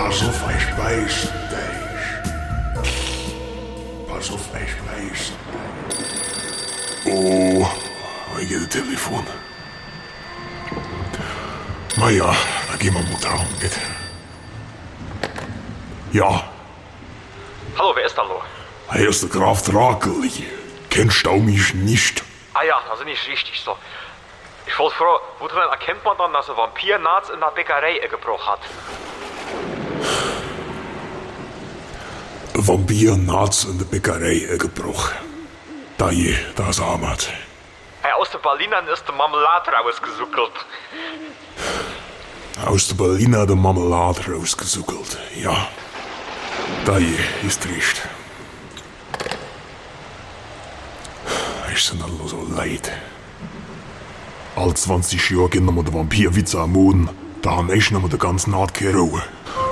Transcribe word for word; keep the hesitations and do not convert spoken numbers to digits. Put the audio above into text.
Pass auf, ich weiß dich. Pass auf, ich weiß dich. Oh, ich gehe das Telefon. Na ja, da gehen wir mal dran mit. Ja. Hallo, wer ist da lo? Hier ist der Graf Drakeli. Kennst du mich nicht? Ah ja, also nicht richtig so. Ich wollte fragen, woran erkennt man dann, dass ein Vampir nachts in der Bäckerei gebrochen hat? Ein Vampir nachts in der Bäckerei gebrochen. Da je, da ist Ahmad. Hey, aus den Berlinern ist der Marmelade rausgesuckelt. Aus der Berliner der Marmelade rausgesuckelt, ja. Da je, ist recht. Ich sind alle so leid. All zwanzig Jahre gehen wir den Vampirwitz am Moden, da haben ich noch mal den ganzen Naht keine Ruhe.